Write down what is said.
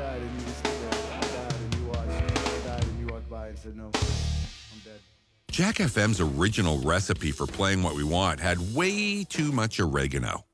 died and you just stood there. I died and you watched. I died and you walked by and said, no, I'm dead. Jack FM's original recipe for playing what we want had way too much oregano.